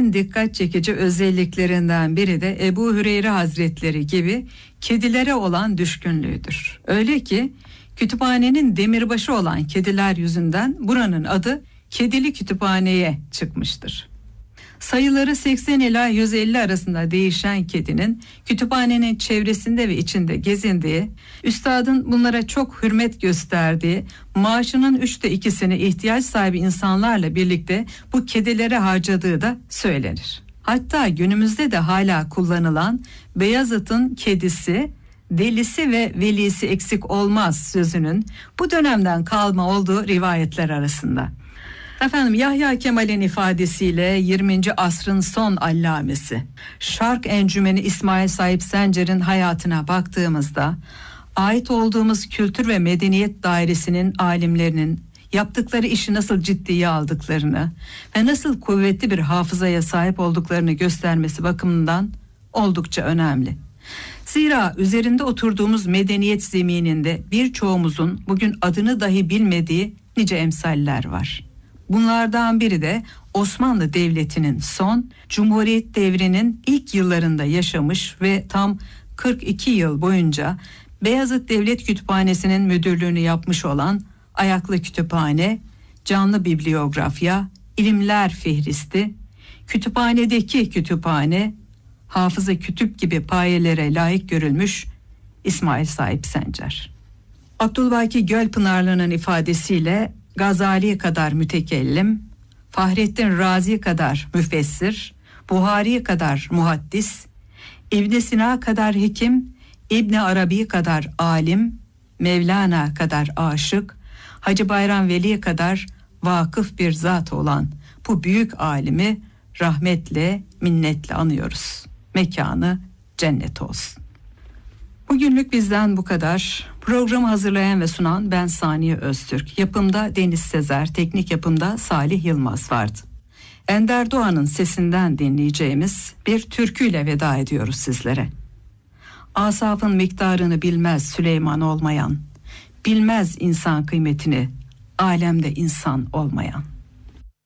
en dikkat çekici özelliklerinden biri de Ebu Hüreyre Hazretleri gibi kedilere olan düşkünlüğüdür. Öyle ki kütüphanenin demirbaşı olan kediler yüzünden buranın adı Kedili Kütüphane'ye çıkmıştır. Sayıları 80 ila 150 arasında değişen kedinin kütüphanenin çevresinde ve içinde gezindiği, üstadın bunlara çok hürmet gösterdiği, maaşının 2/3'ünü ihtiyaç sahibi insanlarla birlikte bu kedilere harcadığı da söylenir. Hatta günümüzde de hala kullanılan Beyazıt'ın kedisi, delisi ve velisi eksik olmaz sözünün bu dönemden kalma olduğu rivayetler arasında. Efendim, Yahya Kemal'in ifadesiyle 20. asrın son allamesi Şark Encümeni İsmail Sahip Sencer'in hayatına baktığımızda ait olduğumuz kültür ve medeniyet dairesinin alimlerinin yaptıkları işi nasıl ciddiye aldıklarını ve nasıl kuvvetli bir hafızaya sahip olduklarını göstermesi bakımından oldukça önemli. Zira üzerinde oturduğumuz medeniyet zemininde birçoğumuzun bugün adını dahi bilmediği nice emsaller var. Bunlardan biri de Osmanlı Devleti'nin son, Cumhuriyet devrinin ilk yıllarında yaşamış ve tam 42 yıl boyunca Beyazıt Devlet Kütüphanesi'nin müdürlüğünü yapmış olan Ayaklı Kütüphane, Canlı Bibliografya, İlimler Fihristi, Kütüphanedeki Kütüphane, Hafıza Kütüp gibi payelere layık görülmüş İsmail Sahip Sencer. Abdülbaki Gölpınarlı'nın ifadesiyle Gazali kadar mütekellim, Fahrettin Razi kadar müfessir, Buhari kadar muhaddis, İbn Sina kadar hekim, İbn Arabi kadar alim, Mevlana kadar aşık, Hacı Bayram Veli kadar vakıf bir zat olan bu büyük alimi rahmetle, minnetle anıyoruz. Mekanı cennet olsun. Bugünlük bizden bu kadar. Programı hazırlayan ve sunan ben Saniye Öztürk. Yapımda Deniz Sezer, teknik yapımda Salih Yılmaz vardı. Ender Doğan'ın sesinden dinleyeceğimiz bir türküyle veda ediyoruz sizlere. Asafın miktarını bilmez Süleyman olmayan, bilmez insan kıymetini, alemde insan olmayan.